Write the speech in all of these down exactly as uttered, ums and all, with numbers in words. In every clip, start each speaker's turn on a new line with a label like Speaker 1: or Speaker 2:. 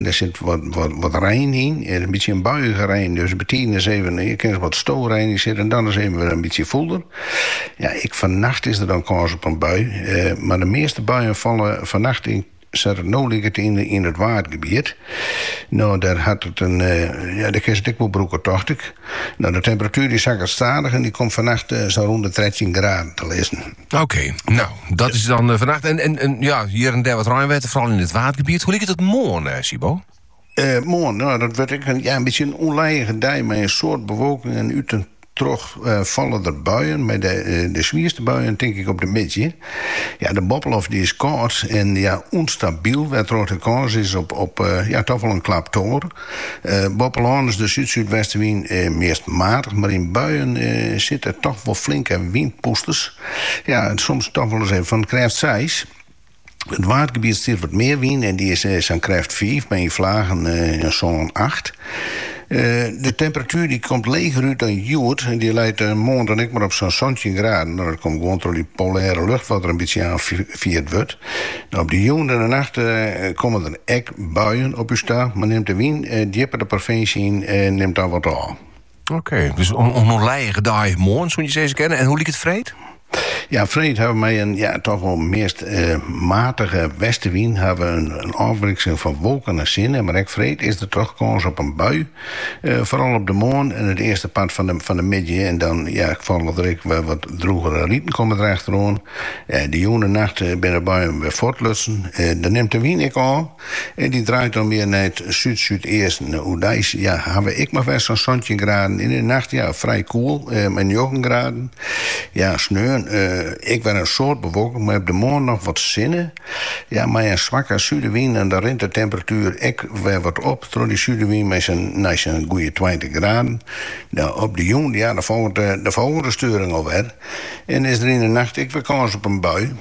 Speaker 1: Er zit wat, wat, wat rein in, een beetje een buiige rein. Dus betekent is even, je kent wat stoorrein in zit en dan is even weer een beetje voelder. Ja, ik vannacht is er dan kans op een bui. Uh, maar de meeste buien vallen vannacht in. Zat het nou ligt het in, in het waardgebied. Nou, daar had het een. Uh, ja, daar is het wel broeken, dacht ik. Nou, de temperatuur die zak het stadig en die komt vannacht uh, zo rond de dertien graden te lezen.
Speaker 2: Oké, okay, nou, dat ja. is dan uh, vannacht. En, en, en ja, hier en daar wat ruimte, vooral in het waardgebied. Hoe ligt het morgen, uh, Sibo?
Speaker 1: Uh, morgen, nou, dat werd ik een, ja, een beetje een onleige dij met een soort bewolking en uten. Toch uh, vallen er buien, met de, uh, de zwierste buien denk ik op de midje. Ja, de Boppelhof die is koud en ja, onstabiel. Wat rode kans is op, op uh, ja, toch wel een klap toren. Uh, Boppelhof is de zuid-zuidwestenwind uh, meest matig, maar in buien uh, zitten toch wel flinke windpoesters. Ja, soms toch wel eens even van kracht zes. Het waardgebied stiert wat meer wind en die is uh, zo'n kracht vijf, met in vlagen uh, zo'n acht. Uh, de temperatuur die komt leger uit dan Joert. En die leidt uh, morgen ik maar op zo'n zeventien graden. Nou, dat komt gewoon door die polaire lucht wat er een beetje aan viert wordt. Nou, op de jongen en de nacht uh, komen er echt buien op uw staan. Maar neemt de wind uh, dieper de provincie in en neemt daar wat aan.
Speaker 2: Oké, okay, dus om, om een leige dag morgen, zo'n je ze kennen. En hoe liep het vreed?
Speaker 1: Ja, vreed hebben wij een ja, toch wel meest uh, matige westenwind. Hebben we een, een afwisseling van wolken en zinnen. Maar ik vreed is er toch kans op een bui. Uh, vooral op de morgen en het eerste part van de, van de middag. En dan ja, vallen er ook wat drogere rieten komen er achterom. Uh, de jonge nacht uh, binnen buien weer voortlutsen. Uh, dan neemt de wind ik aan. En die draait dan weer naar het zuid-zuidoosten. Oedijs, ja, hebben ik maar best zo'n zeventien graden. In de nacht, ja, vrij koel. Uh, met negen graden. Ja, sneeuw. Uh, ik ben een soort bewolking, maar op de morgen nog wat zinnen. Ja, maar een zwakke zuidenwind en daar rint de temperatuur ik weer wat op. Door die zuidenwind met zijn, met zijn goede twintig graden. Nou, op de jongen, ja, de volgende, de volgende sturing alweer. En is er in de nacht ik weer kans op een bui.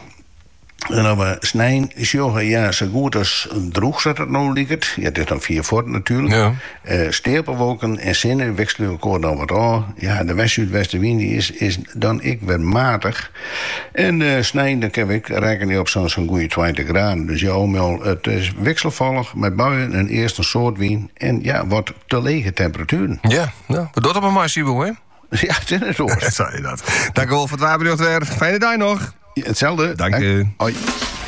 Speaker 1: En dan we snijden, jongen, ja, zo goed als droeg zat het nou lieket. Ja, dit is dan vier voort natuurlijk. Ja. Uh, Steerpelwolken en zinnen wisselen elkaar dan wat aan. Ja, de west-zuidwestenwind die is, is dan ik weer matig. En uh, snijden, dan kan ik rekenen op zo'n zo'n goede twintig graden. Dus ja, omel, het is wisselvallig met buien en eerst een soort wind. En ja, wat te lege temperaturen.
Speaker 2: Ja, nou, wat doet op een Marcibo, hè?
Speaker 1: Ja, het is het hoor.
Speaker 2: Sorry dat. Dank u wel voor het wapenbeeld weer. Fijne dag nog.
Speaker 1: Hetzelfde.
Speaker 2: Dank je.
Speaker 1: Hoi.